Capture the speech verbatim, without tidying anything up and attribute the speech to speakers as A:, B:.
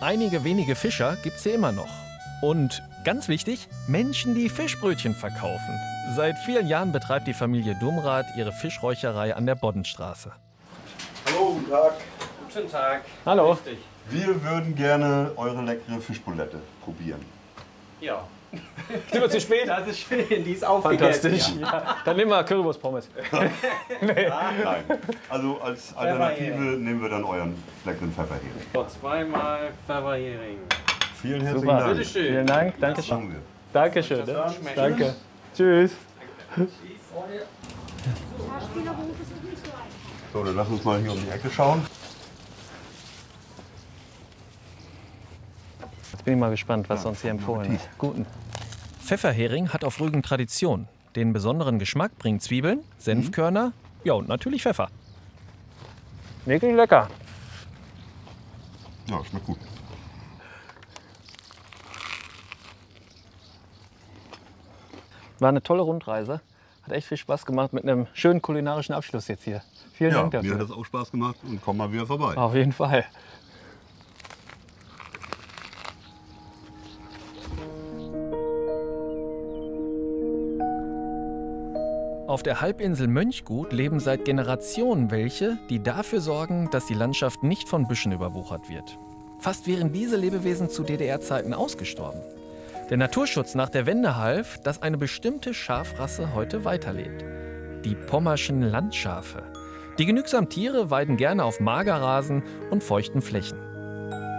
A: einige wenige Fischer gibt's hier immer noch. Und ganz wichtig, Menschen, die Fischbrötchen verkaufen. Seit vielen Jahren betreibt die Familie Dumrath ihre Fischräucherei an der Boddenstraße.
B: Hallo, guten Tag.
C: Guten Tag.
A: Hallo.
C: Richtig.
B: Wir würden gerne eure leckere Fischbulette probieren.
C: Ja.
A: Sind wir zu spät?
C: Das ist schön, die ist aufgegessen.
A: Fantastisch. Ja. Dann nehmen wir Currywurst-Pommes.
B: Nee. Nein. Also als Alternative nehmen wir dann euren leckeren Pfefferhering.
C: So, zweimal Pfefferhering.
B: Vielen herzlichen
A: Super.
B: Dank.
C: Bitteschön.
A: Vielen Dank. Dankeschön.
B: Machen wir.
A: Dankeschön. Ne?
C: Das schmeckt.
A: Danke. Tschüss.
B: So, dann lass uns mal hier um die Ecke schauen.
A: Jetzt bin ich mal gespannt, was uns hier empfohlen wird. Guten. Pfefferhering hat auf Rügen Tradition. Den besonderen Geschmack bringen Zwiebeln, Senfkörner, ja und natürlich Pfeffer. Wirklich lecker.
B: Ja, schmeckt gut.
A: War eine tolle Rundreise. Hat echt viel Spaß gemacht mit einem schönen kulinarischen Abschluss jetzt hier. Vielen
B: Ja,
A: Dank dafür.
B: mir hat das auch Spaß gemacht und komm mal wieder vorbei.
A: Auf jeden Fall. Auf der Halbinsel Mönchgut leben seit Generationen welche, die dafür sorgen, dass die Landschaft nicht von Büschen überwuchert wird. Fast wären diese Lebewesen zu D D R-Zeiten ausgestorben. Der Naturschutz nach der Wende half, dass eine bestimmte Schafrasse heute weiterlebt. Die pommerschen Landschafe. Die genügsamen Tiere weiden gerne auf Magerrasen und feuchten Flächen.